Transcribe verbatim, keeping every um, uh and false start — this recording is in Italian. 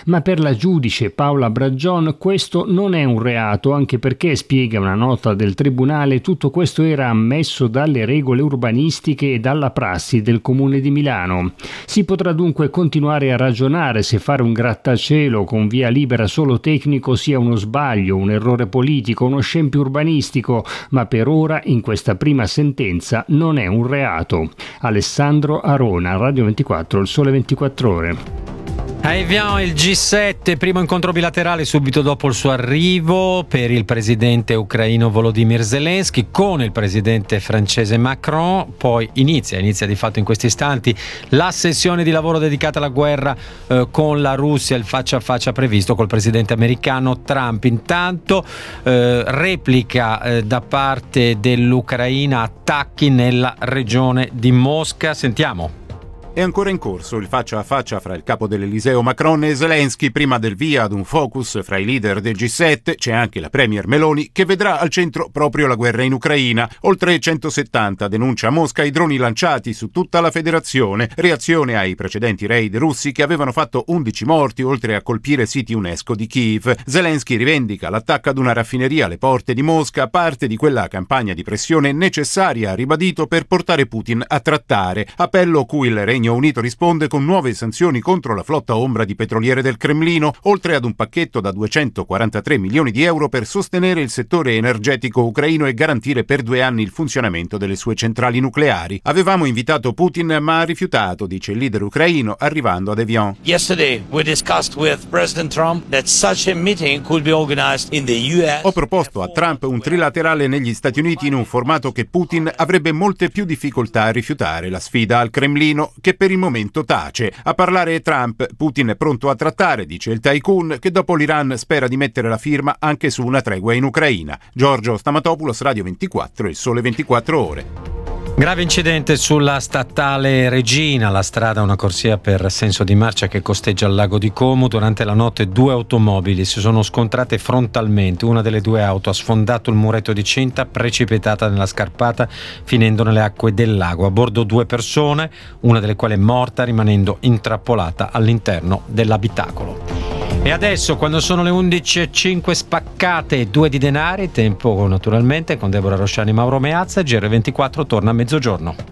ma per la giudice Paola Braggion questo non è un reato, anche perché, spiega una nota del tribunale, tutto questo era ammesso dalle regole urbanistiche e dalla prassi del Comune di Milano. Si potrà dunque continuare a ragionare se fare un grattacielo con via libera solo tecnico sia uno sbaglio, un errore politico, uno scempio urbanistico, ma per ora in questa prima sentenza non è un reato. Alessandro Arona, Radio ventiquattro, Il Sole ventiquattro Ore. A Evian il G sette, primo incontro bilaterale subito dopo il suo arrivo per il presidente ucraino Volodymyr Zelensky con il presidente francese Macron. Poi inizia, inizia di fatto in questi istanti la sessione di lavoro dedicata alla guerra eh, con la Russia, il faccia a faccia previsto col presidente americano Trump. Intanto eh, replica eh, da parte dell'Ucraina attacchi nella regione di Mosca. Sentiamo. È ancora in corso il faccia a faccia fra il capo dell'Eliseo Macron e Zelensky. Prima del via ad un focus fra i leader del G sette c'è anche la premier Meloni, che vedrà al centro proprio la guerra in Ucraina. Oltre centosettanta, denuncia a Mosca, i droni lanciati su tutta la federazione, reazione ai precedenti raid russi che avevano fatto undici morti oltre a colpire siti UNESCO di Kiev. Zelensky rivendica l'attacco ad una raffineria alle porte di Mosca, parte di quella campagna di pressione necessaria, ha ribadito, per portare Putin a trattare, appello cui il Regno Unito risponde con nuove sanzioni contro la flotta ombra di petroliere del Cremlino, oltre ad un pacchetto da duecentoquarantatré milioni di euro per sostenere il settore energetico ucraino e garantire per due anni il funzionamento delle sue centrali nucleari. Avevamo invitato Putin, ma ha rifiutato, dice il leader ucraino, arrivando ad Evian. Yesterday we discussed with President Trump that such a meeting could be organized in the U S. Ho proposto a Trump un trilaterale negli Stati Uniti in un formato che Putin avrebbe molte più difficoltà a rifiutare, la sfida al Cremlino, che per il momento tace. A parlare è Trump, Putin è pronto a trattare, dice il tycoon, che dopo l'Iran spera di mettere la firma anche su una tregua in Ucraina. Giorgio Stamatopoulos, Radio ventiquattro, Il Sole ventiquattro Ore. Grave incidente sulla statale Regina, la strada una corsia per senso di marcia che costeggia il lago di Como. Durante la notte due automobili si sono scontrate frontalmente. Una delle due auto ha sfondato il muretto di cinta, precipitata nella scarpata, finendo nelle acque del lago. A bordo due persone, una delle quali è morta, rimanendo intrappolata all'interno dell'abitacolo. E adesso, quando sono le undici e cinque spaccate, due di denari, tempo naturalmente con Deborah Rosciani e Mauro Meazza, G R ventiquattro torna a mezzogiorno.